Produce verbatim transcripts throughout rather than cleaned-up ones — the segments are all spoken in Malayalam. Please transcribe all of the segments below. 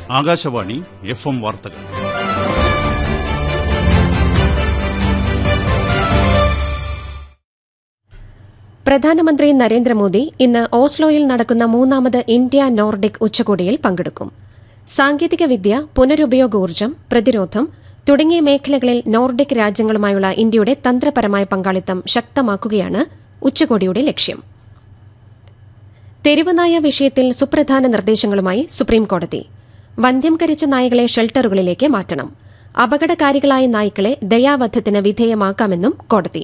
ആകാശവാണി എഫ് എം വാർത്തകൾ. പ്രധാനമന്ത്രി നരേന്ദ്രമോദി ഇന്ന് ഓസ്ലോയിൽ നടക്കുന്ന മൂന്നാമത് ഇന്ത്യ നോർഡിക് ഉച്ചകോടിയിൽ പങ്കെടുക്കും. സാങ്കേതികവിദ്യ, പുനരുപയോഗോർജ്ജം, പ്രതിരോധം തുടങ്ങിയ മേഖലകളിൽ നോർഡിക് രാജ്യങ്ങളുമായുള്ള ഇന്ത്യയുടെ തന്ത്രപരമായ പങ്കാളിത്തം ശക്തമാക്കുകയാണ് ഉച്ചകോടിയുടെ ലക്ഷ്യം. തെരുവുനായ വിഷയത്തിൽ സുപ്രധാന നിർദ്ദേശങ്ങളുമായി സുപ്രീംകോടതി. വന്ധ്യംകരിച്ച നായകളെ ഷെൽട്ടറുകളിലേക്ക് മാറ്റണം. അപകടകാരികളായ നായ്ക്കളെ ദയാവധത്തിന് വിധേയമാക്കാമെന്നും കോടതി.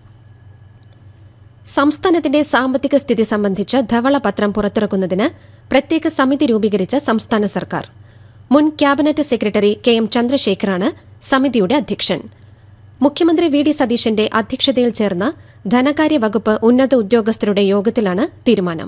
സംസ്ഥാനത്തിന്റെ സാമ്പത്തിക സ്ഥിതി സംബന്ധിച്ച് ധവളപത്രം പുറത്തിറക്കുന്നതിന് പ്രത്യേക സമിതി രൂപീകരിച്ച സംസ്ഥാന സർക്കാർ. മുൻ ക്യാബിനറ്റ് സെക്രട്ടറി കെ എം ചന്ദ്രശേഖറാണ് സമിതിയുടെ അധ്യക്ഷൻ. മുഖ്യമന്ത്രി വി ഡി സതീശന്റെ അധ്യക്ഷതയിൽ ചേർന്ന ധനകാര്യ വകുപ്പ് ഉന്നത ഉദ്യോഗസ്ഥരുടെ യോഗത്തിലാണ് തീരുമാനം.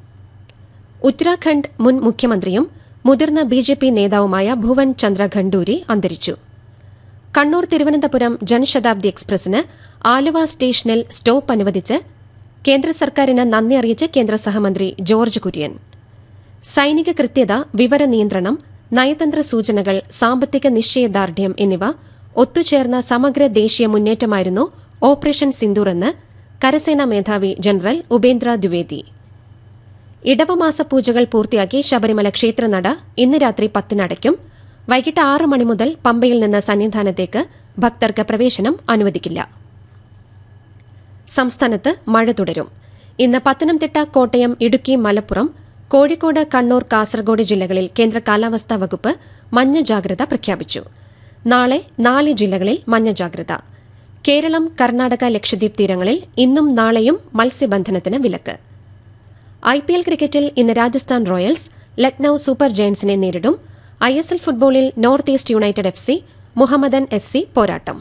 ഉത്തരാഖണ്ഡ് മുൻ മുഖ്യമന്ത്രിയും മുതിർന്ന ബി ജെ പി നേതാവുമായ ഭുവൻ ചന്ദ്ര ഖണ്ഡൂരി അന്തരിച്ചു. കണ്ണൂർ തിരുവനന്തപുരം ജനശതാബ്ദി എക്സ്പ്രസിന് ആലുവ സ്റ്റേഷനിൽ സ്റ്റോപ്പ് അനുവദിച്ച് കേന്ദ്ര സർക്കാരിന് നന്ദി അറിയിച്ച് കേന്ദ്ര സഹമന്ത്രി ജോർജ് കുര്യൻ. സൈനിക കൃത്യത, വിവര നിയന്ത്രണം, നയതന്ത്ര സൂചനകൾ, സാമ്പത്തിക നിശ്ചയദാർഢ്യം എന്നിവ ഒത്തുചേർന്ന സമഗ്ര ദേശീയ മുന്നേറ്റമായിരുന്നു ഓപ്പറേഷൻ സിന്ദൂർ എന്ന് കരസേനാ മേധാവി ജനറൽ ഉപേന്ദ്ര ദ്വിവേദി. ഇടവമാസ പൂജകൾ പൂർത്തിയാക്കി ശബരിമല ക്ഷേത്രനട ഇന്ന് രാത്രി പത്തിന് അടയ്ക്കും. വൈകിട്ട് ആറ് മണി മുതൽ പമ്പയിൽ നിന്ന് സന്നിധാനത്തേക്ക് ഭക്തർക്ക് പ്രവേശനം അനുവദിക്കില്ല. സംസ്ഥാനത്ത് മഴ തുടരും. ഇന്ന് പത്തനംതിട്ട, കോട്ടയം, ഇടുക്കി, മലപ്പുറം, കോഴിക്കോട്, കണ്ണൂർ, കാസർഗോഡ് ജില്ലകളിൽ കേന്ദ്ര കാലാവസ്ഥാ വകുപ്പ് മഞ്ഞ ജാഗ്രത പ്രഖ്യാപിച്ചു. നാളെ നാല് ജില്ലകളിൽ മഞ്ഞ ജാഗ്രത. കേരളം, കർണാടക, ലക്ഷദ്വീപ് തീരങ്ങളിൽ ഇന്നും നാളെയും മത്സ്യബന്ധനത്തിന് വിലക്ക്. ഐപിഎൽ ക്രിക്കറ്റിൽ ഇന്ന് രാജസ്ഥാൻ റോയൽസ് ലക്നൌ സൂപ്പർ ജയന്റ്സിനെ നേരിടും. ഐഎസ്എൽ ഫുട്ബോളിൽ north east United F C Mohammedan S C പോരാട്ടം.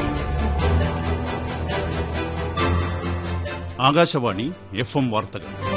ആകാശവാണി എഫ് എം വാർത്തകൾ.